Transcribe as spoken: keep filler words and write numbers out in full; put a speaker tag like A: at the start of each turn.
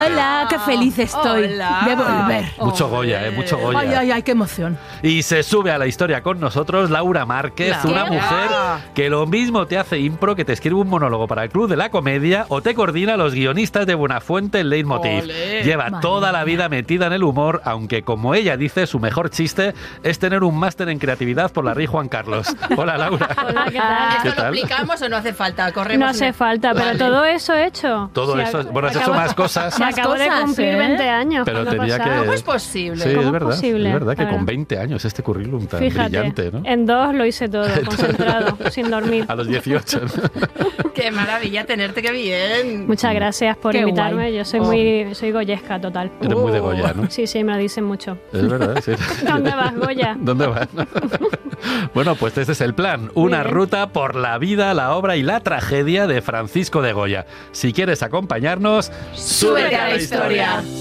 A: Hola, qué feliz estoy
B: Hola.
A: de volver.
C: Mucho Goya, eh, mucho Goya.
A: Ay, ay, ay, qué emoción.
C: Y se sube a la historia con nosotros Laura Márquez,
B: Laura.
C: una mujer que lo mismo te hace impro, que te escribe un monólogo para el Club de la Comedia o te coordina a los guionistas de Buenafuente en Leitmotiv.
B: Olé.
C: Lleva
A: Madre
C: toda la
A: mía.
C: vida metida en el humor, aunque como ella dice, su mejor chiste es tener un máster en creatividad por la Rey Juan Carlos. Hola, Laura.
D: Hola, ¿qué tal?
B: ¿Esto
C: ¿Qué
B: lo
C: tal?
B: aplicamos o no hace falta? Corremos.
D: No hace
B: en-
D: falta, pero
B: Vale.
D: todo eso he hecho.
C: Todo
D: Sí,
C: eso,
D: ac-
C: bueno, has hecho
D: acabo-
C: más cosas.
D: Me
A: Más
D: acabo de
A: cosas,
D: cumplir
A: ¿eh?
D: veinte años.
C: Pero
D: ¿cuándo
C: tenía
D: pasado?
C: que-
B: ¿Cómo es posible?
C: Sí,
D: ¿Cómo
C: es
D: es
C: verdad.
D: posible?
C: Es verdad que
D: Claro.
C: con veinte años este currículum tan
D: Fíjate,
C: brillante, ¿no?
D: en dos lo hice todo, concentrado, sin dormir.
C: A los dieciocho. ¿no?
B: Qué maravilla tenerte, qué bien.
D: Muchas gracias por
A: Qué
D: invitarme.
A: guay.
D: Yo soy
B: Oh.
D: muy, soy goyesca total.
C: Eres muy de Goya, ¿no?
D: Sí, sí, me lo dicen mucho.
C: Es verdad, sí.
D: ¿Dónde vas, Goya?
C: ¿Dónde vas? Bueno, pues este es el plan. Una
D: bien.
C: ruta por la vida, la obra y la tragedia de Francisco de Goya. Si quieres acompañarnos,
B: Súbete a la historia.